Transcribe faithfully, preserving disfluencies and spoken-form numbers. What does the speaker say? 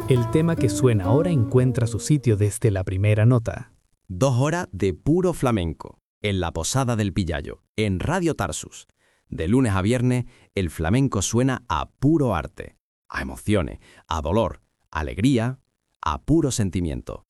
El tema que suena ahora encuentra su sitio desde la primera nota. Dos horas de puro flamenco, en la Posada del Pillayo, en Radio Tarsus. De lunes a viernes, el flamenco suena a puro arte, a emociones, a dolor, a alegría, a puro sentimiento.